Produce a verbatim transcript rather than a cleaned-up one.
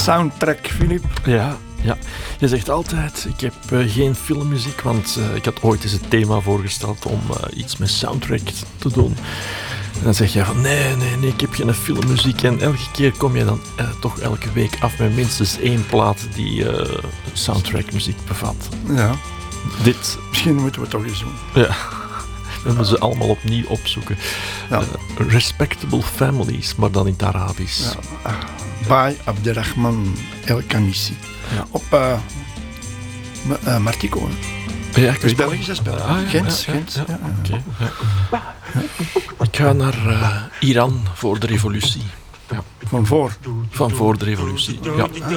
soundtrack, Filip. Ja, ja. Je zegt altijd, ik heb uh, geen filmmuziek, want uh, ik had ooit eens het thema voorgesteld om uh, iets met soundtrack te doen. En dan zeg je van, nee, nee, nee, ik heb geen filmmuziek. En elke keer kom je dan uh, toch elke week af met minstens één plaat die uh, soundtrackmuziek bevat. Ja. Dit... Misschien moeten we het toch eens doen. Ja. We moeten ze allemaal opnieuw opzoeken. Ja. Uh, respectable Families, maar dan in het Arabisch. Ja. By Abderrahman El Khamissi. Ja. Op uh, M- uh, Martico. Hè. Ja, ik weet Belgische spel. Ah, ja, Gent. Ja, Gent. ja, ja. Ja. Okay, ja. Ja. Ik ga naar uh, Iran voor de revolutie. Ja. Van voor? Van voor de revolutie, ja.